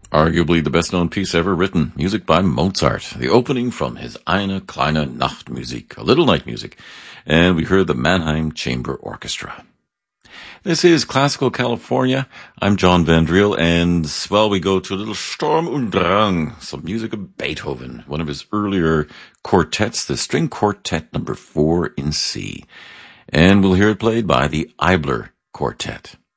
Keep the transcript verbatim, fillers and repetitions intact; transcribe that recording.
Arguably the best-known piece ever written, music by Mozart, the opening from his Eine kleine Nachtmusik, a little night music, and we heard the Mannheim Chamber Orchestra. This is Classical California. I'm John Van Driel, and, well, we go to a little Sturm und Drang, some music of Beethoven, one of his earlier quartets, the String Quartet number four in C. And we'll hear it played by the Eibler Quartet.